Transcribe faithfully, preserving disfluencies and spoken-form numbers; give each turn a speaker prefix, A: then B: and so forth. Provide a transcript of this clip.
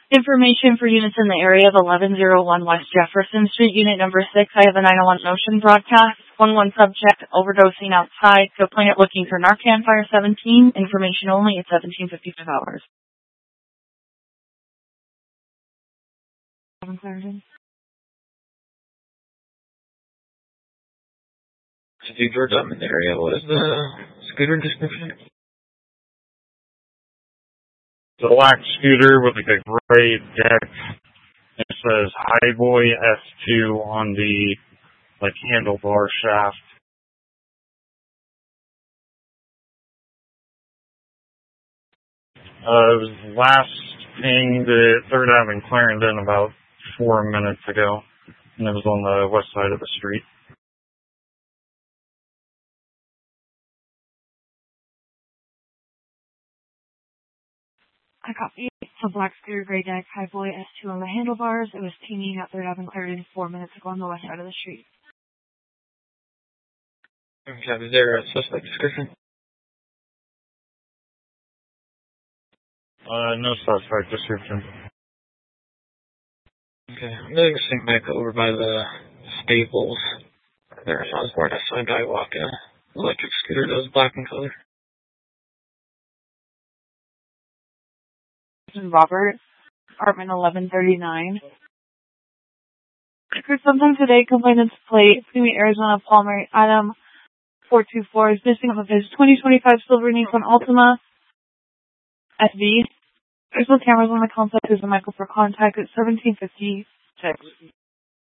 A: Information for units in the area of eleven oh one West Jefferson Street, Unit Number six. I have a nine one one Ocean broadcast. one one subject overdosing outside. Complainant looking for Narcan Fire seventeen. Information only at seventeen fifty-five hours.
B: City George, I'm in the area. What is the scooter description?
C: The black scooter with like a gray deck. It says Highboy S two on the like handlebar shaft. Uh, it was last pinged at third Avenue Clarendon about four minutes ago, and it was on the west side of the street.
A: I copy. It's a black scooter, gray deck, Highboy S two on the handlebars. It was pinging at third Avenue Clarendon four minutes ago on the west side of the street.
B: Okay, is there a suspect description?
C: Uh, no suspect description.
B: Okay, I'm going to sink back over by the Staples. There's Osborne outside Skywalk, uh, electric scooter that was black in color.
A: Robert, apartment eleven thirty-nine. For sometime today, complainant's plate, Phoenix, Arizona, Palmer, Adam four two four is missing of his twenty twenty-five Silver Nissan Altima S V. There's no cameras on the complex. There's a Michael for contact at seventeen fifty-six.